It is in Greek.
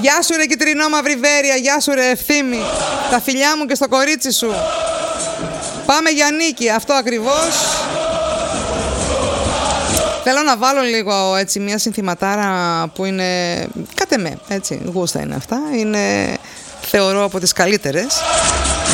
Γεια σου ρε Κιτρινό Μαυριβέρεια, γεια σου ρε Ευθύμη. Τα φιλιά μου και στο κορίτσι σου. Πάμε για νίκη, αυτό ακριβώς. Θέλω να βάλω λίγο έτσι μια συνθηματάρα που είναι, κάτε με, έτσι, γούστα είναι αυτά. Είναι, θεωρώ, από τις καλύτερες.